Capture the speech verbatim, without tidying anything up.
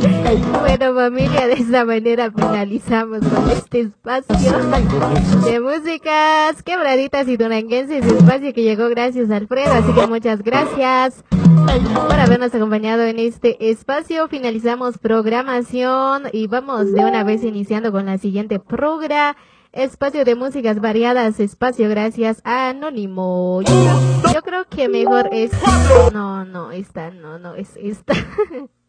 Bueno, familia, de esta manera finalizamos con este espacio de músicas quebraditas y tunanguenses, espacio que llegó gracias a Alfredo, así que muchas gracias por habernos acompañado en este espacio. Finalizamos programación y vamos de una vez iniciando con la siguiente programa. Espacio de músicas variadas, espacio gracias a Anónimo. Yo, yo creo que mejor es... No, no, esta, no, no, es esta.